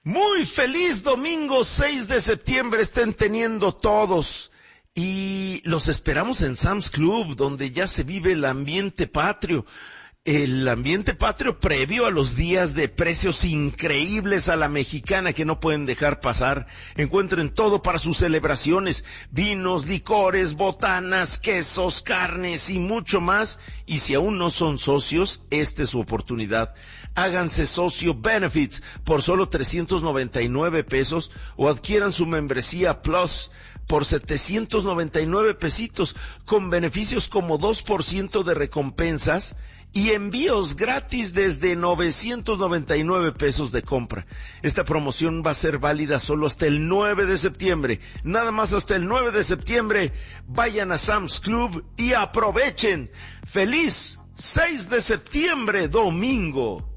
Muy feliz domingo 6 de septiembre estén teniendo todos. Y los esperamos en Sam's Club, donde ya se vive el ambiente patrio. El ambiente patrio previo a los días de precios increíbles a la mexicana que no pueden dejar pasar. Encuentren todo para sus celebraciones: vinos, licores, botanas, quesos, carnes y mucho más. Y si aún no son socios, esta es su oportunidad. Háganse socio Benefits por solo 399 pesos o adquieran su membresía Plus por 799 pesitos, con beneficios como 2% de recompensas y envíos gratis desde 999 pesos de compra. Esta promoción va a ser válida solo hasta el 9 de septiembre. Nada más hasta el 9 de septiembre. Vayan a Sam's Club y aprovechen. ¡Feliz 6 de septiembre, domingo!